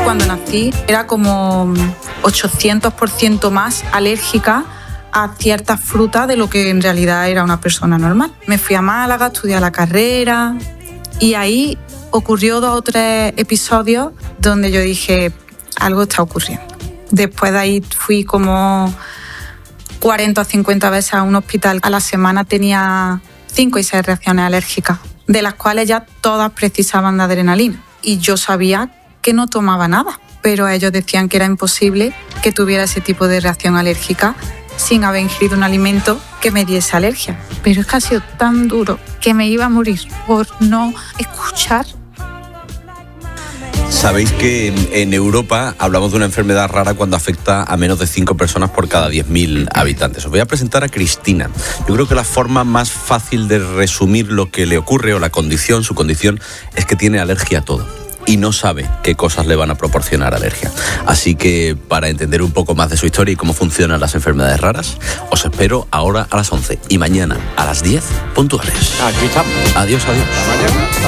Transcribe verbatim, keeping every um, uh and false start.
cuando nací era como ochocientos por ciento más alérgica a ciertas frutas de lo que en realidad era una persona normal. Me fui a Málaga, estudié la carrera y ahí ocurrió dos o tres episodios donde yo dije, algo está ocurriendo. Después de ahí fui como cuarenta o cincuenta veces a un hospital. A la semana tenía cinco y seis reacciones alérgicas, de las cuales ya todas precisaban de adrenalina. Y yo sabía que no tomaba nada, pero ellos decían que era imposible que tuviera ese tipo de reacción alérgica sin haber ingerido un alimento que me diese alergia. Pero es que ha sido tan duro que me iba a morir por no escuchar. Sabéis que en Europa hablamos de una enfermedad rara cuando afecta a menos de cinco personas por cada diez mil habitantes. Os voy a presentar a Cristina. Yo creo que la forma más fácil de resumir lo que le ocurre o la condición, su condición, es que tiene alergia a todo y no sabe qué cosas le van a proporcionar alergia. Así que para entender un poco más de su historia y cómo funcionan las enfermedades raras, os espero ahora a las once y mañana a las diez puntuales. Aquí estamos. Adiós, adiós. Hasta mañana.